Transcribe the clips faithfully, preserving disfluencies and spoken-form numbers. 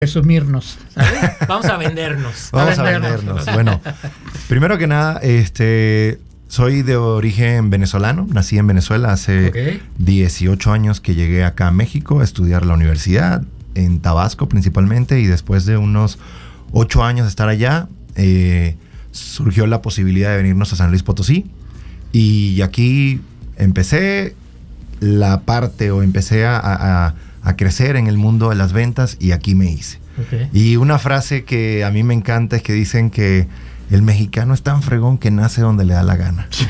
Presumirnos. Vamos a vendernos. Vamos a vendernos. Bueno, primero que nada, este, soy de origen venezolano. Nací en Venezuela hace okay. dieciocho años que llegué acá a México a estudiar la universidad, en Tabasco principalmente, y después de unos ocho años de estar allá, eh, surgió la posibilidad de venirnos a San Luis Potosí. Y aquí empecé la parte, o empecé a... a a crecer en el mundo de las ventas, y aquí me hice. Okay. Y una frase que a mí me encanta es que dicen que el mexicano es tan fregón que nace donde le da la gana. sí,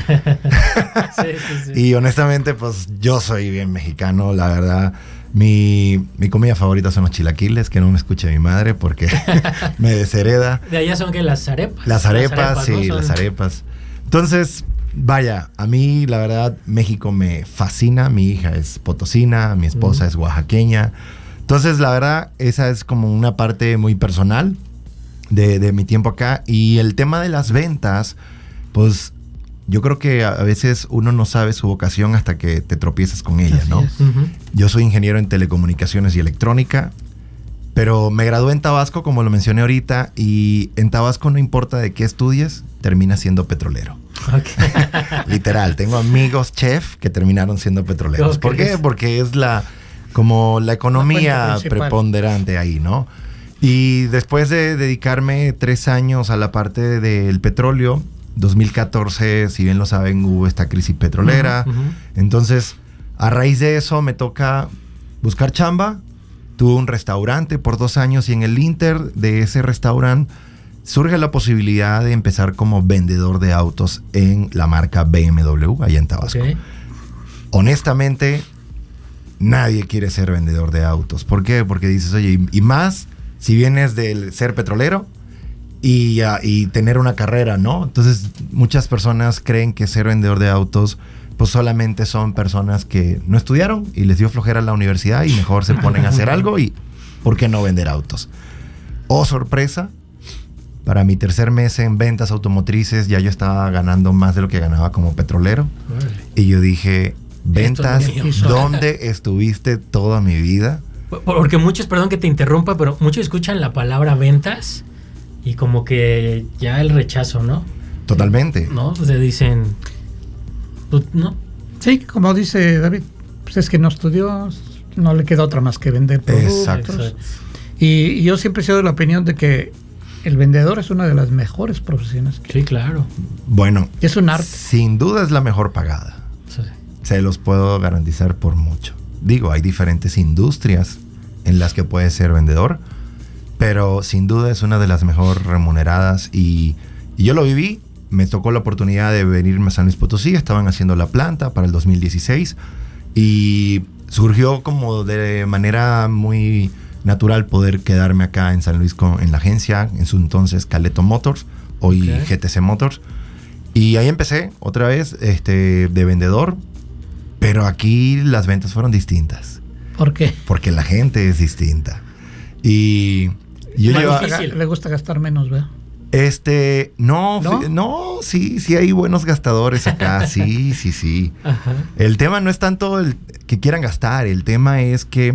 sí, sí. Y honestamente, pues yo soy bien mexicano, la verdad. Mi, mi comida favorita son los chilaquiles, que no me escuche mi madre porque me deshereda. ¿De allá son que las arepas? Las arepas, las arepas sí, ¿no? Son... las arepas. Entonces... Vaya, a mí la verdad México me fascina. Mi hija es potosina, mi esposa mm. es oaxaqueña. Entonces la verdad esa es como una parte muy personal de, de mi tiempo acá. Y el tema de las ventas, pues yo creo que a veces uno no sabe su vocación hasta que te tropiezas con ella, ¿no? Uh-huh. Yo soy ingeniero en telecomunicaciones y electrónica, pero me gradué en Tabasco, como lo mencioné ahorita, y en Tabasco no importa de qué estudies, terminas siendo petrolero. Okay. Literal, tengo amigos chef que terminaron siendo petroleros. ¿Por qué? Porque es la como la economía la preponderante ahí, ¿no? Y después de dedicarme tres años a la parte del petróleo, dos mil catorce, si bien lo saben, hubo esta crisis petrolera. Uh-huh, uh-huh. Entonces, a raíz de eso me toca buscar chamba. Tuve un restaurante por dos años y en el inter de ese restaurante surge la posibilidad de empezar como vendedor de autos en la marca B M W, allá en Tabasco. Okay. Honestamente, nadie quiere ser vendedor de autos. ¿Por qué? Porque dices, oye, y, y más si vienes del ser petrolero y, uh, y tener una carrera, ¿no? Entonces, muchas personas creen que ser vendedor de autos, pues solamente son personas que no estudiaron y les dio flojera la universidad y mejor se ponen a hacer algo y ¿por qué no vender autos? Oh, sorpresa. Para mi tercer mes en ventas automotrices ya yo estaba ganando más de lo que ganaba como petrolero. Vale. Y yo dije, ventas, ¿dónde estuviste toda mi vida? Porque muchos, perdón que te interrumpa, pero muchos escuchan la palabra ventas y como que ya el rechazo, ¿no? Totalmente. ¿No? O sea, dicen, ¿no? Sí, como dice David, pues es que no estudió, no le queda otra más que vender productos. Exacto. Exacto. Y, y yo siempre he sido de la opinión de que el vendedor es una de las mejores profesiones. Que sí, claro. Bueno, es un arte. Sin duda es la mejor pagada. Sí. Se los puedo garantizar por mucho. Digo, hay diferentes industrias en las que puedes ser vendedor, pero sin duda es una de las mejor remuneradas y, y yo lo viví. Me tocó la oportunidad de venirme a San Luis Potosí. Estaban haciendo la planta para el dos mil dieciséis y surgió como de manera muy natural poder quedarme acá en San Luis con, en la agencia, en su entonces Caleto Motors, hoy okay. G T C Motors. Y ahí empecé otra vez este, de vendedor, pero aquí las ventas fueron distintas. ¿Por qué? Porque la gente es distinta. Y yo lleva, le gusta gastar menos, ¿verdad? Este, no, ¿No? no, sí, sí hay buenos gastadores acá, sí, sí, sí. Ajá. El tema no es tanto el que quieran gastar, el tema es que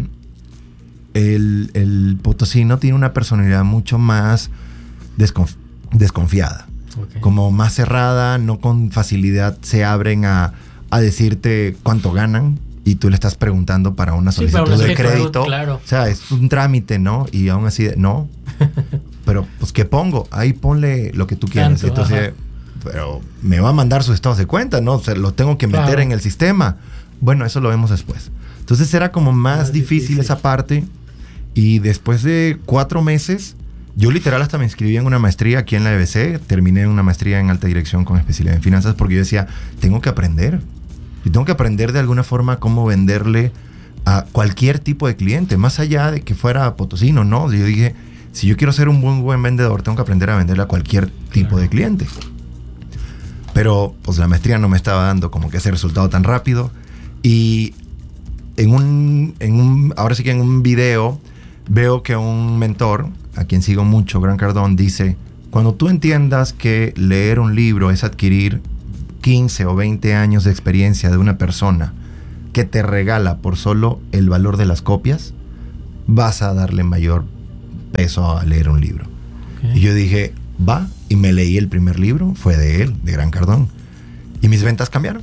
el, el potosino tiene una personalidad mucho más desconf- desconfiada, okay. Como más cerrada, no con facilidad se abren a, a decirte cuánto ganan y tú le estás preguntando para una solicitud sí, para una de crédito, claro. O sea, es un trámite, ¿no? Y aún así, no. Pero, pues, ¿qué pongo? Ahí ponle lo que tú quieras. Tanto, entonces, ajá. Pero me va a mandar sus estados de cuenta, ¿no? O sea, lo tengo que meter claro. en el sistema. Bueno, eso lo vemos después. Entonces, era como más, más difícil, difícil esa parte. Y después de cuatro meses, yo literal hasta me inscribí en una maestría aquí en la E B C. Terminé una maestría en alta dirección con especialidad en finanzas porque yo decía, tengo que aprender. Y tengo que aprender de alguna forma cómo venderle a cualquier tipo de cliente, más allá de que fuera potosino, ¿no? Yo dije, si yo quiero ser un buen, buen vendedor, tengo que aprender a venderle a cualquier tipo claro. de cliente. Pero, pues, la maestría no me estaba dando como que ese resultado tan rápido. Y en un, en un, ahora sí que en un video, veo que un mentor, a quien sigo mucho, Grant Cardone, dice, cuando tú entiendas que leer un libro es adquirir quince o veinte años de experiencia de una persona que te regala por solo el valor de las copias, vas a darle mayor peso a leer un libro. Okay. Y yo dije, va, y me leí el primer libro, fue de él, de Grant Cardone. Y mis ventas cambiaron.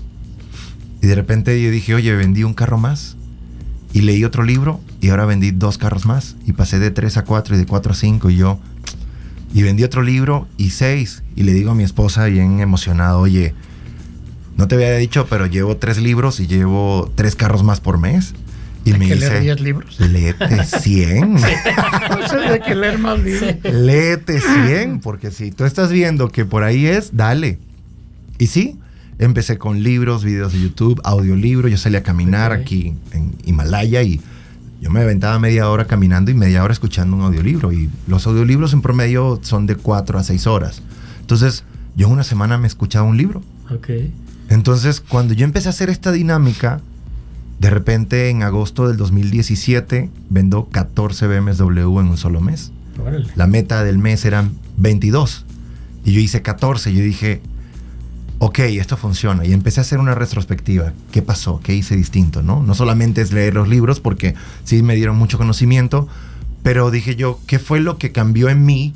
Y de repente yo dije, oye, vendí un carro más. Y leí otro libro y ahora vendí dos carros más. Y pasé de tres a cuatro y de cuatro a cinco y yo... Y vendí otro libro y seis. Y le digo a mi esposa bien emocionado, oye, no te había dicho, pero llevo tres libros y llevo tres carros más por mes. Y ¿Hay me que dice, leer diez libros? léete cien. O sea, hay que leer más libros. Léete cien, porque si tú estás viendo que por ahí es, dale. Y sí, empecé con libros, videos de YouTube, audiolibros. Yo salí a caminar okay. aquí en Himalaya y yo me aventaba media hora caminando y media hora escuchando un audiolibro. Y los audiolibros en promedio son de cuatro a seis horas. Entonces, yo en una semana me escuchaba un libro. Ok. Entonces, cuando yo empecé a hacer esta dinámica, de repente en agosto del dos mil diecisiete vendo catorce B M W en un solo mes. Órale. La meta del mes eran veintidós. Y yo hice catorce. Yo dije, ok, esto funciona. Y empecé a hacer una retrospectiva. ¿Qué pasó? ¿Qué hice distinto? ¿No? No solamente es leer los libros, porque sí me dieron mucho conocimiento, pero dije yo, ¿qué fue lo que cambió en mí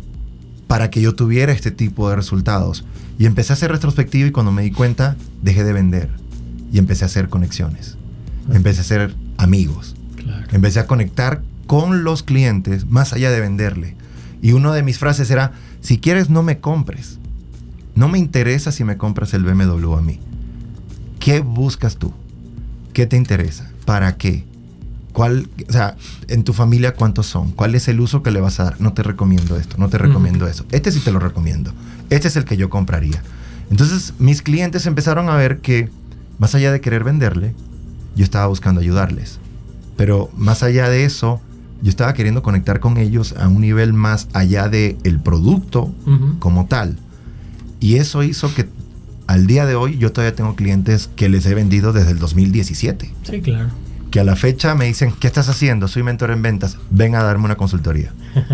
para que yo tuviera este tipo de resultados? Y empecé a hacer retrospectiva y cuando me di cuenta, dejé de vender. Y empecé a hacer conexiones. Empecé a hacer amigos. Claro. Empecé a conectar con los clientes más allá de venderle. Y una de mis frases era, si quieres no me compres. No me interesa si me compras el B M W a mí. ¿Qué buscas tú? ¿Qué te interesa? ¿Para qué? ¿Cuál, o sea, en tu familia cuántos son? ¿Cuál es el uso que le vas a dar? No te recomiendo esto, no te recomiendo uh-huh. eso. Este sí te lo recomiendo. Este es el que yo compraría. Entonces, mis clientes empezaron a ver que, más allá de querer venderle, yo estaba buscando ayudarles. Pero más allá de eso, yo estaba queriendo conectar con ellos a un nivel más allá del producto uh-huh. como tal. Y eso hizo que al día de hoy yo todavía tengo clientes que les he vendido desde el dos mil diecisiete. Sí, claro. Que a la fecha me dicen, ¿qué estás haciendo? Soy mentor en ventas, ven a darme una consultoría.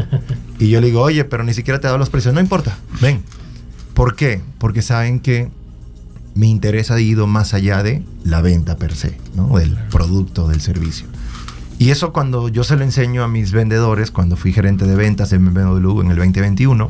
Y yo le digo, oye, pero ni siquiera te he dado los precios. No importa, ven. ¿Por qué? Porque saben que mi interés ha ido más allá de la venta per se, ¿no? Del claro. producto, del servicio. Y eso cuando yo se lo enseño a mis vendedores, cuando fui gerente de ventas en B M W en el veinte veintiuno,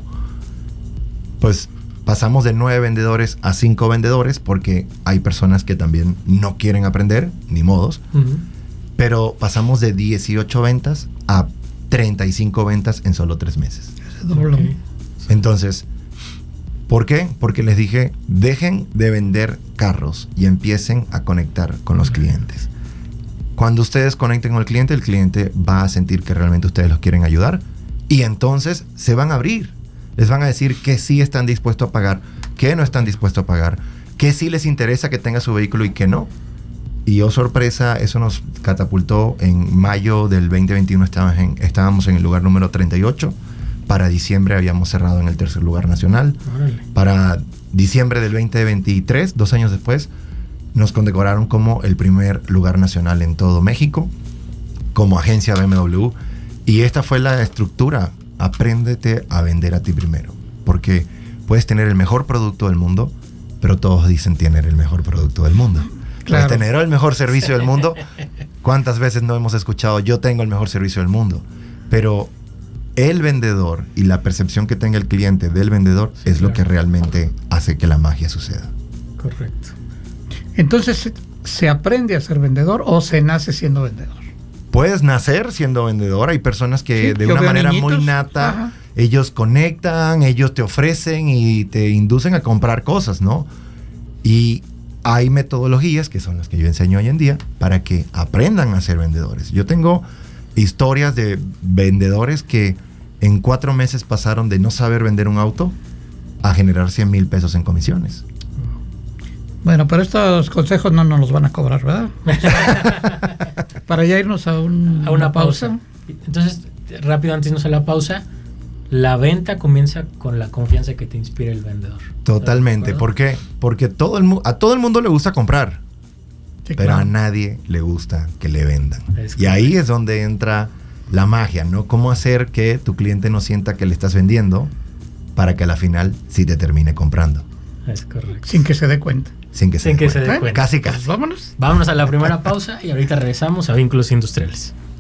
pues pasamos de nueve vendedores a cinco vendedores porque hay personas que también no quieren aprender, ni modos. Uh-huh. Pero pasamos de dieciocho ventas a treinta y cinco ventas en solo tres meses. Okay. Entonces, ¿por qué? Porque les dije, dejen de vender carros y empiecen a conectar con los clientes. Cuando ustedes conecten con el cliente, el cliente va a sentir que realmente ustedes los quieren ayudar y entonces se van a abrir. Les van a decir que sí están dispuestos a pagar, que no están dispuestos a pagar, que sí les interesa que tenga su vehículo y que no. Y oh sorpresa, eso nos catapultó. En mayo del veinte veintiuno estábamos en, estábamos en el lugar número treinta y ocho. Para diciembre habíamos cerrado en el tercer lugar nacional. Órale. Para diciembre del veinte veintitrés, dos años después, nos condecoraron como el primer lugar nacional en todo México, como agencia B M W. Y esta fue la estructura. Apréndete a vender a ti primero. Porque puedes tener el mejor producto del mundo, pero todos dicen tener el mejor producto del mundo. Claro. Puedes tener el mejor servicio del mundo. ¿Cuántas veces no hemos escuchado yo tengo el mejor servicio del mundo? Pero el vendedor y la percepción que tenga el cliente del vendedor sí, es claro. lo que realmente hace que la magia suceda. Correcto. Entonces, ¿se aprende a ser vendedor o se nace siendo vendedor? Puedes nacer siendo vendedor. Hay personas que sí, de una manera niñitos. muy nata, Ajá. ellos conectan, ellos te ofrecen y te inducen a comprar cosas, ¿no? Y hay metodologías, que son las que yo enseño hoy en día, para que aprendan a ser vendedores. Yo tengo historias de vendedores que en cuatro meses pasaron de no saber vender un auto a generar cien mil pesos en comisiones. Bueno, pero estos consejos no nos los van a cobrar, ¿verdad? Para ya irnos a, un, a una pausa. pausa. Entonces, rápido antes de irnos a la pausa, la venta comienza con la confianza que te inspira el vendedor. Totalmente. ¿Por qué? Porque todo el mu- a todo el mundo le gusta comprar, sí, pero claro. a nadie le gusta que le vendan. Es y ahí es donde entra la magia, ¿no? Cómo hacer que tu cliente no sienta que le estás vendiendo para que a la final sí te termine comprando. Es correcto. Sin que se dé cuenta. Sin que, se, Sin dé que se dé cuenta. Casi, casi. Pues vámonos. Vámonos a la primera pausa y ahorita regresamos a Vínculos Industriales.